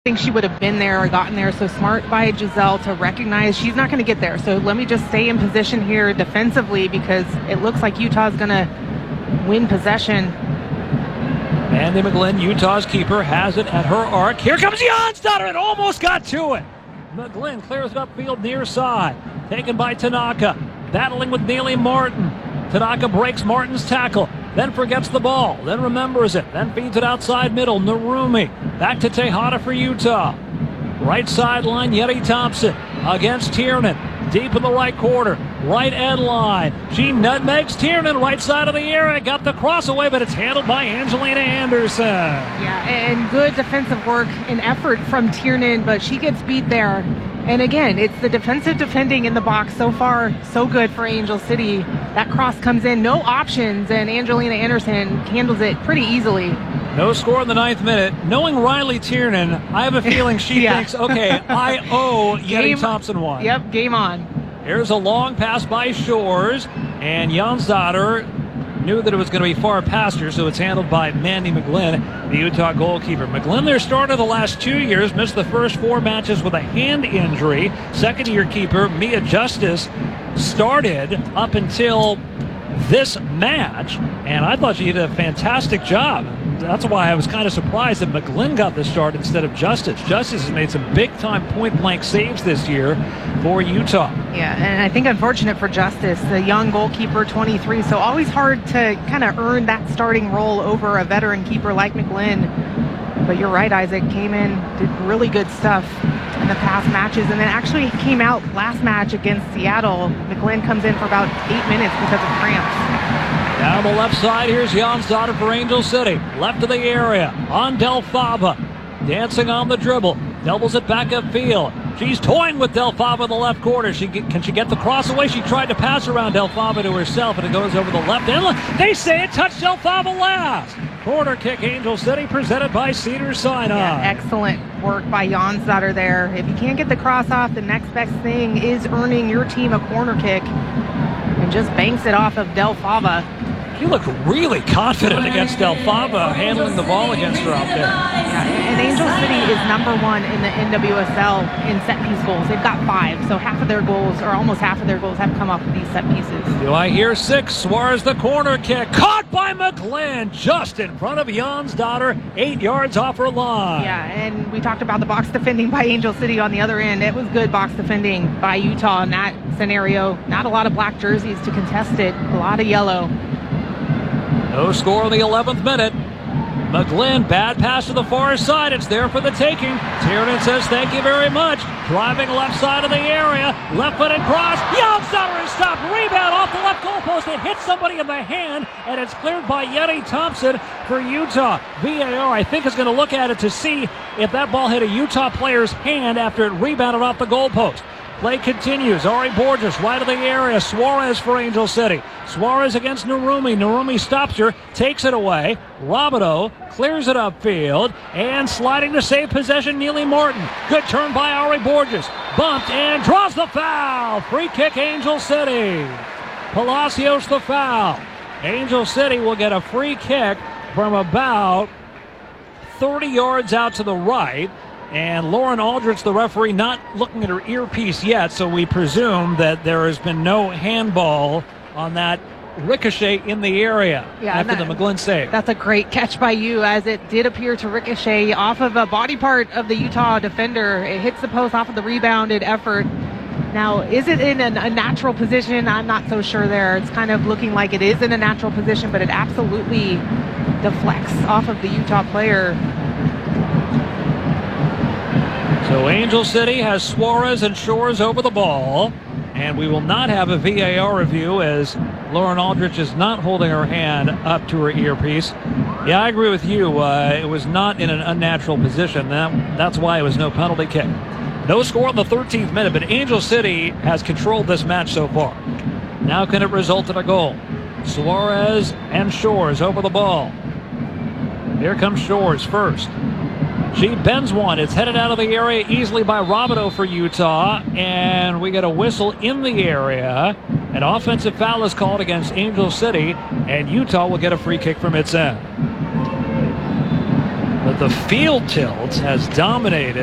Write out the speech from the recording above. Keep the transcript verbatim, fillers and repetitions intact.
think she would have been there or gotten there. So smart by Giselle to recognize she's not going to get there. So let me just stay in position here defensively because it looks like Utah's going to win possession. Mandy McGlynn, Utah's keeper, has it at her arc. Here comes Jonsdottir. It almost got to it. McGlynn clears it upfield near side. Taken by Tanaka. Battling with Neely Martin. Tanaka breaks Martin's tackle. Then forgets the ball. Then remembers it. Then feeds it outside middle. Narumi. Back to Tejada for Utah. Right sideline, Yeti Thompson against Tiernan. Deep in the right quarter. Right end line. She nutmegs Tiernan right side of the area. Got the cross away, but it's handled by Angelina Anderson. Yeah, and good defensive work and effort from Tiernan, but she gets beat there. And again, it's the defensive defending in the box. So far, so good for Angel City. That cross comes in, no options, and Angelina Anderson handles it pretty easily. No score in the ninth minute. Knowing Riley Tiernan, I have a feeling she yeah. thinks, okay, I owe Yeti Thompson one. Yep, game on. Here's a long pass by Shores, and Jonsdottir knew that it was going to be far past her, so it's handled by Mandy McGlynn, the Utah goalkeeper. McGlynn, their starter the last two years, missed the first four matches with a hand injury. Second-year keeper Mia Justice started up until this match, and I thought she did a fantastic job. That's why I was kind of surprised that McGlynn got the start instead of Justice. Justice has made some big-time point-blank saves this year for Utah. Yeah, and I think unfortunate for Justice, the young goalkeeper, twenty-three, so always hard to kind of earn that starting role over a veteran keeper like McGlynn. But you're right, Isaac, came in, did really good stuff in the past matches, and then actually came out last match against Seattle. McGlynn comes in for about eight minutes because of cramps. Down the left side, here's Jonsdottir for Angel City. Left of the area, on Del Fava. Dancing on the dribble. Doubles it back upfield. She's toying with Del Fava in the left corner. She get, Can she get the cross away? She tried to pass around Del Fava to herself, and it goes over the left end. They say it touched Del Fava last. Corner kick, Angel City, presented by Cedars-Sinai. Yeah, excellent work by Jonsdottir there. If you can't get the cross off, the next best thing is earning your team a corner kick. And just banks it off of Del Fava. He looked really confident against Del Fava, handling the ball against her out there. Yeah, and Angel City is number one in the N W S L in set-piece goals. They've got five, so half of their goals, or almost half of their goals, have come off of these set pieces. Do I hear six? Suarez the corner kick, caught by McGlynn, just in front of Jonsdottir, eight yards off her line. Yeah, and we talked about the box defending by Angel City on the other end. It was good box defending by Utah in that scenario. Not a lot of black jerseys to contest it, a lot of yellow. No score in the eleventh minute. McGlynn, bad pass to the far side. It's there for the taking. Tiernan says thank you very much. Driving left side of the area. Left-footed cross. Jonsdottir is stopped. Rebound off the left goalpost. It hits somebody in the hand, and it's cleared by Yeti Thompson for Utah. V A R, I think, is going to look at it to see if that ball hit a Utah player's hand after it rebounded off the goalpost. Play continues. Ari Borges right of the area. Suarez for Angel City. Suarez against Narumi. Narumi stops her, takes it away. Robideau clears it upfield, and sliding to save possession, Neely Martin. Good turn by Ari Borges. Bumped and draws the foul. Free kick, Angel City. Palacios the foul. Angel City will get a free kick from about thirty yards out to the right. And Lauren Aldrich, the referee, not looking at her earpiece yet, so we presume that there has been no handball on that ricochet in the area yeah, after that, the McGlynn save. That's a great catch by you, as it did appear to ricochet off of a body part of the Utah defender. It hits the post off of the rebounded effort. Now, is it in a, a natural position? I'm not so sure there. It's kind of looking like it is in a natural position, but it absolutely deflects off of the Utah player. So Angel City has Suarez and Shores over the ball, and we will not have a V A R review as Lauren Aldrich is not holding her hand up to her earpiece. Yeah, I agree with you. Uh, it was not in an unnatural position. That, that's why it was no penalty kick. No score in the thirteenth minute, but Angel City has controlled this match so far. Now can it result in a goal? Suarez and Shores over the ball. Here comes Shores first. She bends one. It's headed out of the area easily by Robideau for Utah. And we get a whistle in the area. An offensive foul is called against Angel City. And Utah will get a free kick from its end. But the field tilt has dominated.